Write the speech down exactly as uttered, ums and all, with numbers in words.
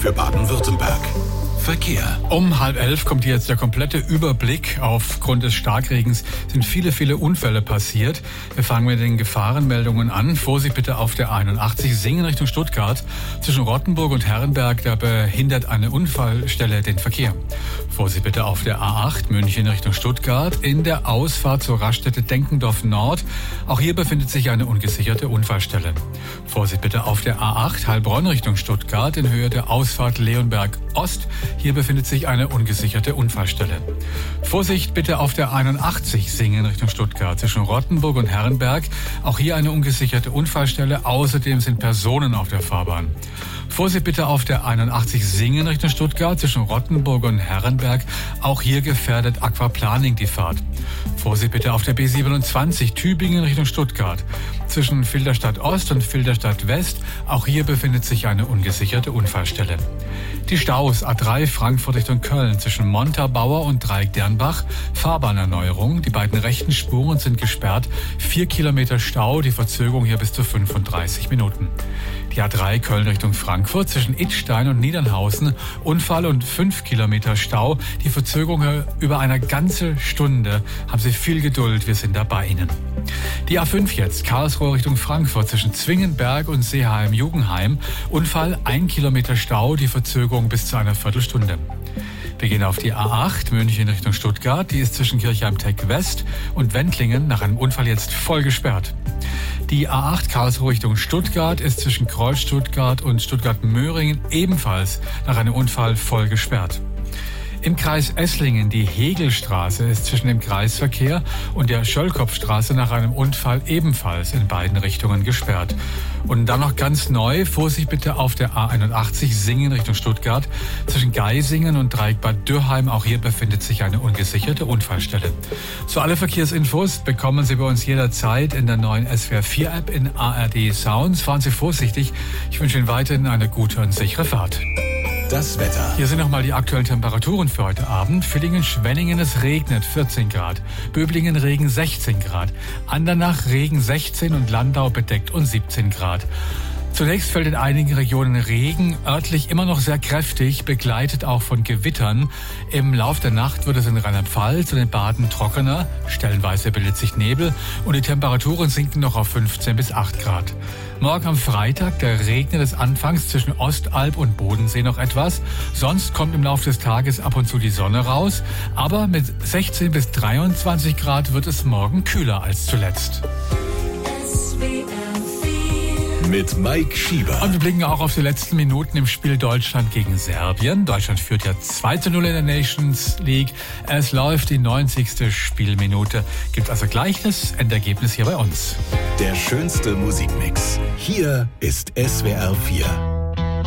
für Baden-Württemberg. Verkehr. Um halb elf kommt jetzt der komplette Überblick. Aufgrund des Starkregens sind viele, viele Unfälle passiert. Wir fangen mit den Gefahrenmeldungen an. Vorsicht bitte auf der einundachtzig Singen Richtung Stuttgart. Zwischen Rottenburg und Herrenberg, da behindert eine Unfallstelle den Verkehr. Vorsicht bitte auf der A acht München Richtung Stuttgart. In der Ausfahrt zur Raststätte Denkendorf Nord. Auch hier befindet sich eine ungesicherte Unfallstelle. Vorsicht bitte auf der A acht Heilbronn Richtung Stuttgart in Höhe der Ausfahrt Leonberg Ost. Hier befindet sich eine ungesicherte Unfallstelle. Vorsicht bitte auf der einundachtzig Singen Richtung Stuttgart zwischen Rottenburg und Herrenberg. Auch hier eine ungesicherte Unfallstelle. Außerdem sind Personen auf der Fahrbahn. Vorsicht bitte auf der einundachtzig Singen Richtung Stuttgart zwischen Rottenburg und Herrenberg. Auch hier gefährdet Aquaplaning die Fahrt. Vorsicht bitte auf der B siebenundzwanzig Tübingen Richtung Stuttgart zwischen Filderstadt Ost und Filderstadt West. Auch hier befindet sich eine ungesicherte Unfallstelle. Die Staus A drei Frankfurt Richtung Köln zwischen Montabaur und Dreieck-Dernbach. Fahrbahnerneuerung. Die beiden rechten Spuren sind gesperrt. Vier Kilometer Stau, die Verzögerung hier bis zu fünfunddreißig Minuten. Die A drei Köln Richtung Frankfurt zwischen Idstein und Niedernhausen. Unfall und fünf Kilometer Stau. Die Verzögerung über eine ganze Stunde. Haben Sie viel Geduld, wir sind da bei Ihnen. Die A fünf jetzt, Karlsruhe Richtung Frankfurt zwischen Zwingenberg und Seeheim-Jugendheim. Unfall, ein Kilometer Stau, die Verzögerung bis zu einer Viertelstunde. Wir gehen auf die A acht München Richtung Stuttgart. Die ist zwischen Kirchheim-Tech West und Wendlingen nach einem Unfall jetzt voll gesperrt. Die A acht Karlsruhe Richtung Stuttgart ist zwischen Kreuz Stuttgart und Stuttgart-Möhringen ebenfalls nach einem Unfall voll gesperrt. Im Kreis Esslingen, die Hegelstraße ist zwischen dem Kreisverkehr und der Schöllkopfstraße nach einem Unfall ebenfalls in beiden Richtungen gesperrt. Und dann noch ganz neu, Vorsicht bitte auf der A einundachtzig Singen Richtung Stuttgart zwischen Geisingen und Dreieck Bad Dürrheim. Auch hier befindet sich eine ungesicherte Unfallstelle. So, alle Verkehrsinfos bekommen Sie bei uns jederzeit in der neuen S W R vier App in A R D Sounds. Fahren Sie vorsichtig. Ich wünsche Ihnen weiterhin eine gute und sichere Fahrt. Das Wetter. Hier sind nochmal die aktuellen Temperaturen für heute Abend. Villingen-Schwenningen, es regnet vierzehn Grad. Böblingen Regen sechzehn Grad. Andernach Regen sechzehn und Landau bedeckt und siebzehn Grad. Zunächst fällt in einigen Regionen Regen, örtlich immer noch sehr kräftig, begleitet auch von Gewittern. Im Lauf der Nacht wird es in Rheinland-Pfalz und in Baden trockener, stellenweise bildet sich Nebel und die Temperaturen sinken noch auf fünfzehn bis acht Grad. Morgen am Freitag, da regnet es anfangs zwischen Ostalb und Bodensee noch etwas. Sonst kommt im Laufe des Tages ab und zu die Sonne raus. Aber mit sechzehn bis dreiundzwanzig Grad wird es morgen kühler als zuletzt. Mit Mike Schieber. Und wir blicken auch auf die letzten Minuten im Spiel Deutschland gegen Serbien. Deutschland führt ja zwei zu null in der Nations League. Es läuft die neunzigste Spielminute. Gibt also gleich das Endergebnis hier bei uns. Der schönste Musikmix. Hier ist S W R vier.